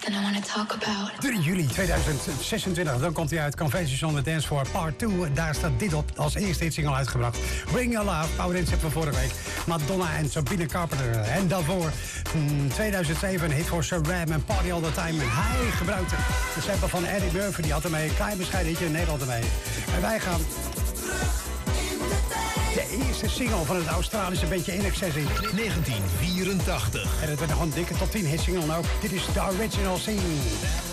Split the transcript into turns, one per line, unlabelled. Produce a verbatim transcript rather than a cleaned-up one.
something I want to talk about.
drie juli tweeduizend zesentwintig, dan komt hij uit. Conventions on the Dance Floor Part twee. Daar staat dit op als eerste hitsingle uitgebracht. Bring Your Love, Power Dance hebben we vorige week. Madonna en Sabrina Carpenter. En daarvoor hmm, tweeduizend zeven een hit voor Sir Ram en Party All The Time. En hij gebruikte de sample van Eddie Murphy. Die had ermee een klein bescheiden hitje in Nederland ermee. En wij gaan de eerste single van het Australische bandje In Excess in
negentien vierentachtig.
En het werd nog een dikke top tien hitsingle ook. Dit is de Original Scene.